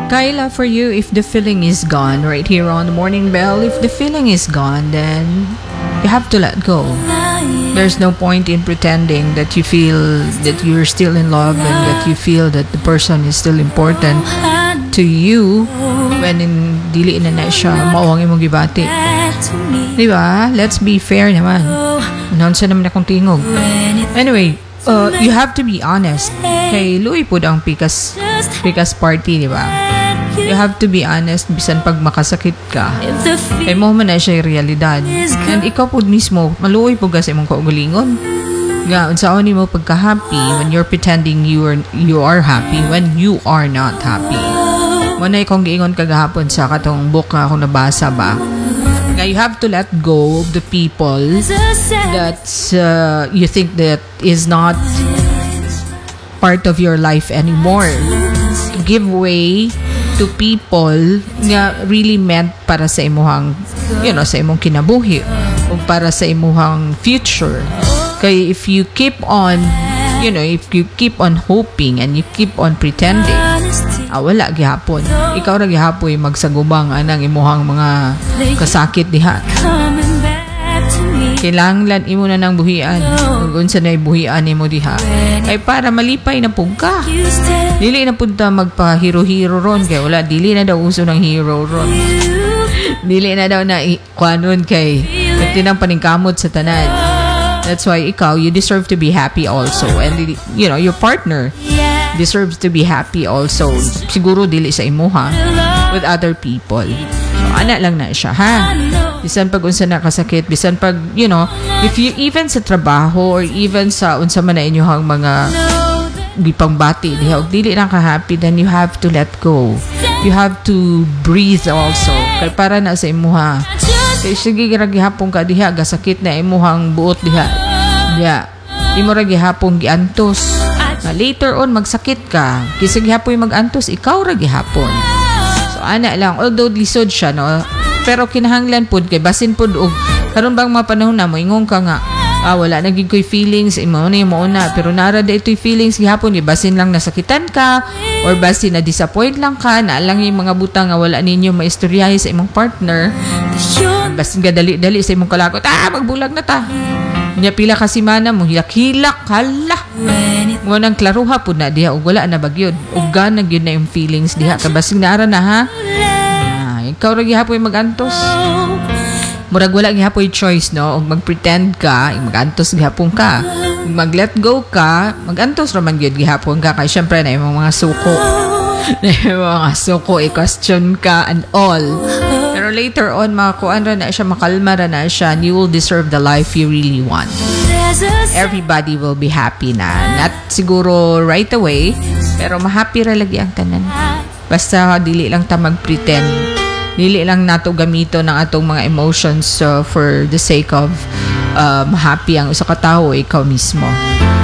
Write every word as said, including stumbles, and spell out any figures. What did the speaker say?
Kyla, for you, if the feeling is gone, right here on the Morning Bell, if the feeling is gone, then you have to let go. There's no point in pretending that you feel that you're still in love and that you feel that the person is still important to you when in dili na na siya mawang imong gibati. Diba? Let's be fair naman. Announce naman akong tingog. Anyway, uh, you have to be honest. Kay Louie po ang pikas pikas party, diba? You have to be honest bisan pag makasakit ka. Kay mo man na siya realidad. And ikaw po mismo, maluoy po kasi mong kaugalingon. Nga, unsaon ni mo pagka-happy when you're pretending you are, you are happy when you are not happy. Manay kong giingon kagahapon sa katong book nga akong nabasa ba. Nga, you have to let go of the people that uh, you think that is not part of your life anymore. Give way to people nga really meant para sa imuhang, you know, sa imong kinabuhi o para sa imuhang future. Kaya if you keep on, you know, if you keep on hoping and you keep on pretending, ah, wala gihapon. Ikaw ra gihapoy magsagubang anang imuhang mga kasakit diha. Kailangan imo na ng buhian. Kung unsa na buhian nimo diha ay para malipay na pug ka. Dili na punta magpa-hero-hero ron kay wala dili na daw uso ng hero ron. Dili na daw na kuan ron kay tinang paningkamot sa tanan. That's why ikaw, you deserve to be happy also, and you know your partner deserves to be happy also. Siguro dili sa imuha with other people. So ana lang na siya, ha? Bisan pag unsa na kasakit, bisan pag, you know, if you even sa trabaho or even sa unsa man na inyong mga gipangbati diha og dili na ka happy, then you have to let go. You have to breathe also. Kay para na sa imuha. Kay sige ra gihapon ka diha gasakit na imuhang buot diha. Diha. Imo ra gihapon giantos. Na later on magsakit ka. Kisig gihapon magantos, ikaw ra gihapon. So ana lang, although lisod siya no, pero kinahanglan pud kay basin pud og karon bang mga panahon na mo ingong ka nga ah, wala na gid koy feelings imo na imo na, pero nara da itoy feelings gihapon ni basin lang nasakitan ka or basin na disappoint lang ka na lang yung mga butang nga wala ninyo maistoryahe sa imong partner, basin ga dali-dali sa imong kalakot, ah magbulag na ta nya pila ka semana mo hilak-hilak hala mo nang klaruha pud na diha og wala na bagyod ug gana gyud na yung feelings diha ka basin nara na ha. Ah, ikaw ra gihapon magantos. Murag wala gihapoy choice no, og magpretend ka, magantos gihapon ka. Ug mag-let go ka, magantos ra man gyud gihapon ka kay syempre na imong mga suko. Na mga suko i-question ka and all. Pero later on makakuan ra na siya, makalma ra na siya, and you will deserve the life you really want. Everybody will be happy na. Not siguro right away, pero ma-happy ra lagi ang tanan. Basta dili lang ta mag-pretend. Dili lang nato gamito ng atong mga emotions uh, for the sake of um, happy ang usa ka tawo, ikaw mismo.